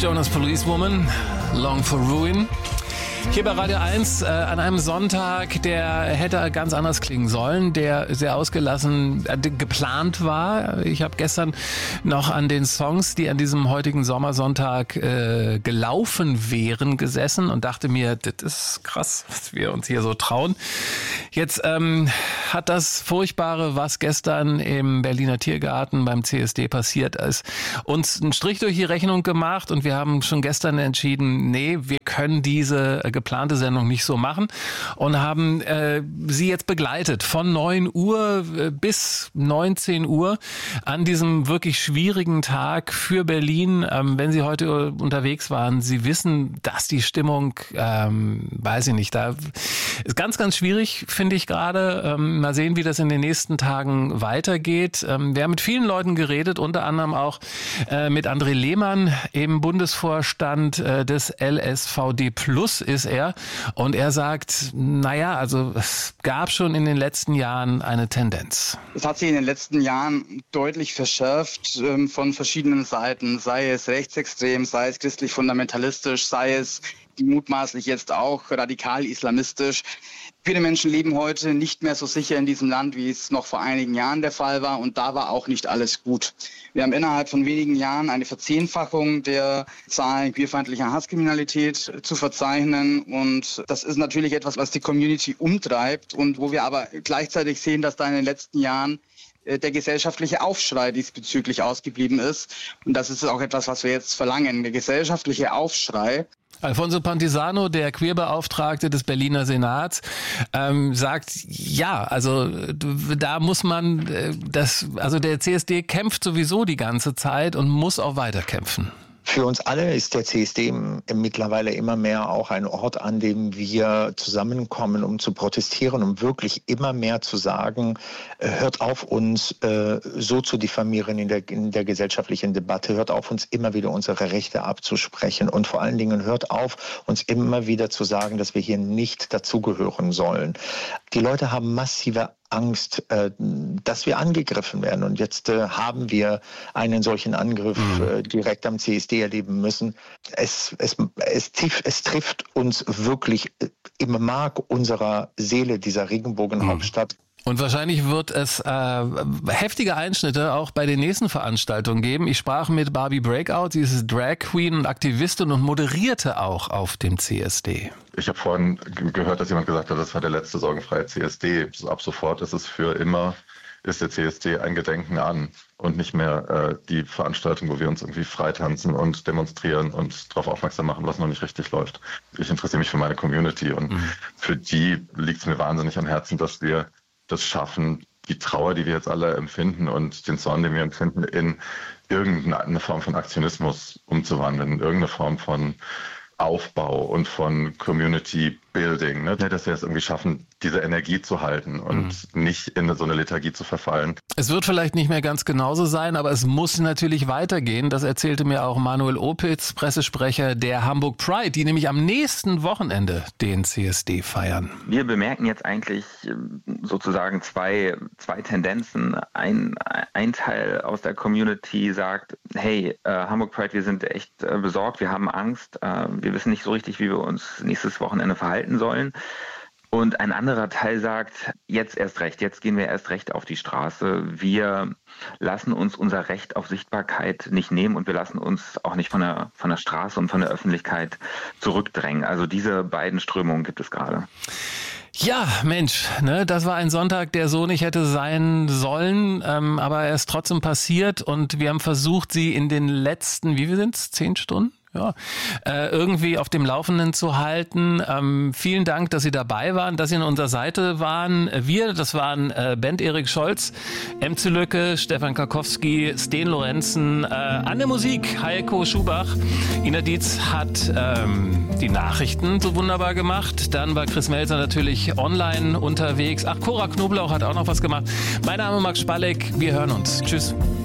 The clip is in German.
Jonas Policewoman, Long for Ruin. Hier bei Radio 1 an einem Sonntag, der hätte ganz anders klingen sollen, der sehr ausgelassen geplant war. Ich habe gestern noch an den Songs, die an diesem heutigen Sommersonntag gelaufen wären, gesessen und dachte mir, das ist krass, was wir uns hier so trauen. Jetzt hat das Furchtbare, was gestern im Berliner Tiergarten beim CSD passiert ist, uns einen Strich durch die Rechnung gemacht und wir haben schon gestern entschieden, nee, wir können diese geplante Sendung nicht so machen und haben sie jetzt begleitet von 9 Uhr bis 19 Uhr an diesem wirklich schwierigen Tag für Berlin. Wenn Sie heute unterwegs waren, Sie wissen, dass die Stimmung, weiß ich nicht, da ist ganz, ganz schwierig, finde ich gerade. Mal sehen, wie das in den nächsten Tagen weitergeht. Wir haben mit vielen Leuten geredet, unter anderem auch mit André Lehmann im Bundesvorstand des LSVD Plus ist er. Und er sagt, naja, also es gab schon in den letzten Jahren eine Tendenz. Es hat sich in den letzten Jahren deutlich verschärft von verschiedenen Seiten, sei es rechtsextrem, sei es christlich-fundamentalistisch, sei es mutmaßlich jetzt auch radikal-islamistisch. Viele Menschen leben heute nicht mehr so sicher in diesem Land, wie es noch vor einigen Jahren der Fall war. Und da war auch nicht alles gut. Wir haben innerhalb von wenigen Jahren eine Verzehnfachung der Zahlen queerfeindlicher Hasskriminalität zu verzeichnen. Und das ist natürlich etwas, was die Community umtreibt und wo wir aber gleichzeitig sehen, dass da in den letzten Jahren der gesellschaftliche Aufschrei diesbezüglich ausgeblieben ist. Und das ist auch etwas, was wir jetzt verlangen. Der gesellschaftliche Aufschrei. Alfonso Pantisano, der Queerbeauftragte des Berliner Senats, sagt, ja, also da muss man, also der CSD kämpft sowieso die ganze Zeit und muss auch weiter kämpfen. Für uns alle ist der CSD mittlerweile immer mehr auch ein Ort, an dem wir zusammenkommen, um zu protestieren, um wirklich immer mehr zu sagen, hört auf, uns so zu diffamieren in der gesellschaftlichen Debatte, hört auf, uns immer wieder unsere Rechte abzusprechen und vor allen Dingen hört auf, uns immer wieder zu sagen, dass wir hier nicht dazugehören sollen. Die Leute haben massive Angst, dass wir angegriffen werden. Und jetzt haben wir einen solchen Angriff direkt am CSD erleben müssen. Es trifft uns wirklich im Mark unserer Seele, dieser Regenbogenhauptstadt. Und wahrscheinlich wird es heftige Einschnitte auch bei den nächsten Veranstaltungen geben. Ich sprach mit Barbie Breakout, sie ist Drag Queen und Aktivistin und moderierte auch auf dem CSD. Ich habe vorhin gehört, dass jemand gesagt hat, das war der letzte sorgenfreie CSD. Ab sofort ist es für immer, ist der CSD ein Gedenken an und nicht mehr die Veranstaltung, wo wir uns irgendwie freitanzen und demonstrieren und darauf aufmerksam machen, was noch nicht richtig läuft. Ich interessiere mich für meine Community und für die liegt es mir wahnsinnig am Herzen, dass wir das schaffen, die Trauer, die wir jetzt alle empfinden und den Zorn, den wir empfinden, in irgendeine Form von Aktionismus umzuwandeln, in irgendeine Form von Aufbau und von Community Building, ne? Dass wir es irgendwie schaffen, diese Energie zu halten und nicht in so eine Lethargie zu verfallen. Es wird vielleicht nicht mehr ganz genauso sein, aber es muss natürlich weitergehen. Das erzählte mir auch Manuel Opitz, Pressesprecher der Hamburg Pride, die nämlich am nächsten Wochenende den CSD feiern. Wir bemerken jetzt eigentlich sozusagen zwei Tendenzen. Ein Teil aus der Community sagt, hey, Hamburg Pride, wir sind echt besorgt, wir haben Angst, wir wissen nicht so richtig, wie wir uns nächstes Wochenende verhalten sollen. Und ein anderer Teil sagt, jetzt erst recht, jetzt gehen wir erst recht auf die Straße. Wir lassen uns unser Recht auf Sichtbarkeit nicht nehmen und wir lassen uns auch nicht von der Straße und von der Öffentlichkeit zurückdrängen. Also diese beiden Strömungen gibt es gerade. Ja, Mensch, ne, das war ein Sonntag, der so nicht hätte sein sollen, aber er ist trotzdem passiert und wir haben versucht, sie in den letzten, wie viel sind's, 10 Stunden? Ja, irgendwie auf dem Laufenden zu halten. Vielen Dank, dass Sie dabei waren, dass Sie an unserer Seite waren. Das waren Bent Erik Scholz, MC Lücke, Stefan Karkowski, Sten Lorenzen, an der Musik Heiko Schubach. Ina Dietz hat die Nachrichten so wunderbar gemacht. Dann war Chris Melzer natürlich online unterwegs. Ach, Cora Knoblauch hat auch noch was gemacht. Mein Name ist Max Spalleck. Wir hören uns. Tschüss.